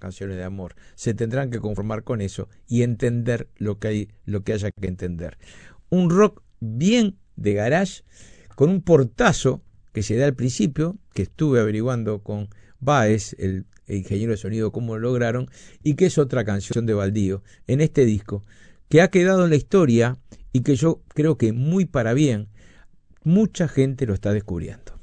canciones de amor. Se tendrán que conformar con eso y entender lo que haya que entender. Un rock bien de garage, con un portazo que se da al principio, que estuve averiguando con Baez, el ingeniero de sonido, cómo lo lograron, y que es otra canción de Baldío en este disco, que ha quedado en la historia y que yo creo que muy para bien, mucha gente lo está descubriendo.